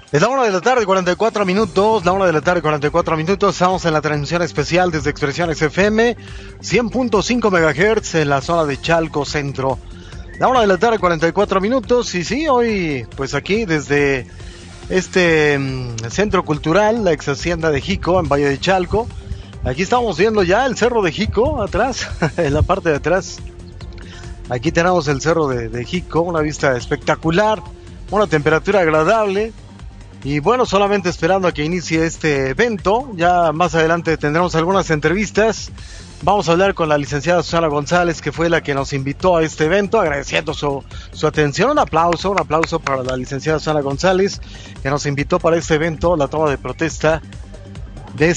Es la 1 de la tarde, 44 minutos, la 1 de la tarde, 44 minutos, estamos en la transmisión especial desde Expresiones FM, 100.5 MHz en la zona de Chalco Centro. La 1 de la tarde, 44 minutos, y sí, hoy, pues aquí desde este centro cultural, la ex hacienda de Jico, en Valle de Chalco. Aquí estamos viendo ya el cerro de Jico, atrás, en la parte de atrás. Aquí tenemos el cerro de Jico, una vista espectacular, una temperatura agradable. Y bueno, solamente esperando a que inicie este evento. Ya más adelante tendremos algunas entrevistas. Vamos a hablar con la licenciada Susana González, que fue la que nos invitó a este evento, agradeciendo su atención. Un aplauso para la licenciada Susana González, que nos invitó para este evento, la toma de protesta de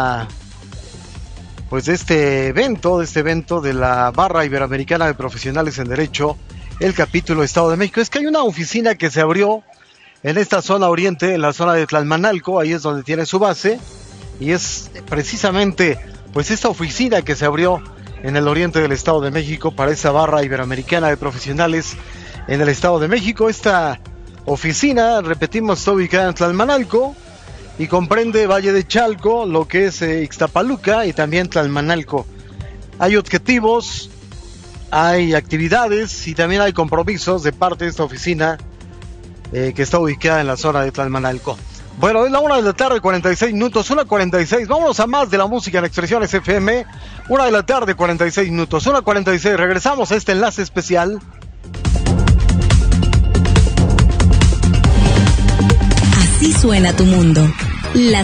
este evento de la Barra Iberoamericana de Profesionales en Derecho, el capítulo Estado de México. Es que hay una oficina que se abrió en esta zona oriente, en la zona de Tlalmanalco, ahí es donde tiene su base, y es precisamente pues esta oficina que se abrió en el oriente del Estado de México para esa Barra Iberoamericana de Profesionales en el Estado de México. Esta oficina, repetimos, está ubicada en Tlalmanalco y comprende Valle de Chalco, lo que es Ixtapaluca y también Tlalmanalco. Hay objetivos, hay actividades y también hay compromisos de parte de esta oficina que está ubicada en la zona de Tlalmanalco. Bueno, es la 1 de la tarde, 46 minutos, 1:46. Vámonos a más de la música en Expresiones FM. 1 de la tarde, 46 minutos, 1:46. Regresamos a este enlace especial. Así suena tu mundo. La